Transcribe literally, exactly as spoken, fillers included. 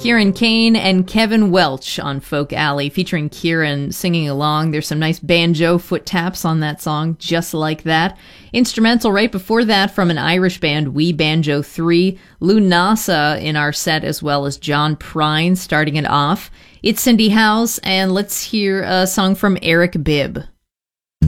Kieran Kane and Kevin Welch on Folk Alley, featuring Kieran singing along. There's some nice banjo foot taps on that song, Just Like That. Instrumental right before that from an Irish band, We Banjo three. Lou Nasa in our set, as well as John Prine starting it off. It's Cindy Howes, and let's hear a song from Eric Bibb.